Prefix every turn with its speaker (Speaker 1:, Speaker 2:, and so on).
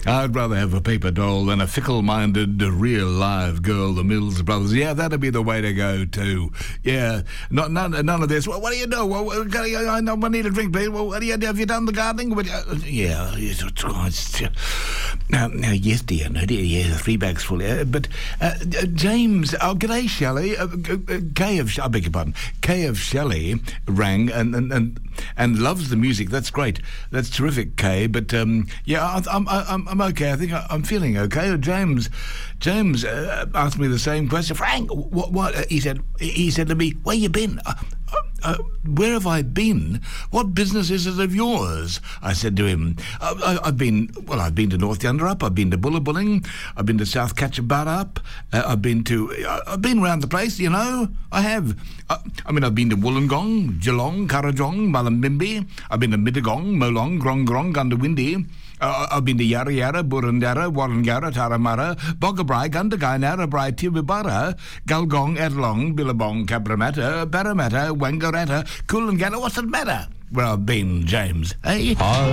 Speaker 1: I'd rather have a paper doll than a fickle-minded, real live girl, the Mills Brothers. Yeah, that'd be the way to go too. Yeah, none of this. Well, what do you do? Well, I need a drink, please. Well, have you done the gardening? Yeah. Now, yes, dear. No, dear. Yeah, 3 bags full. But James, g'day, Shelley. I beg your pardon. Kay of Shelley rang and loves the music. That's great. That's terrific, Kay. But yeah, I'm okay. I think I'm feeling okay. James asked me the same question. Frank, what? He said to me, where you been? Where have I been? What business is it of yours? I said to him, I've been to North Yunderup, I've been to Bullabulling, I've been to South Catchabarup, I've been around the place, you know, I have. I've been to Wollongong, Geelong, Kurrajong, Mullumbimby, I've been to Mittagong, Molong, Grong, Gundawindi, I've been to Yarra Yarra, Burundara, Warrangara, Taramara, Boggabri, Gundagai, Narrabri, Tibibara, Gulgong, Adelong, Billabong, Cabramatta, Parramatta, Wangaratta, Coolangatta. What's the matter? Where I've been, James, eh?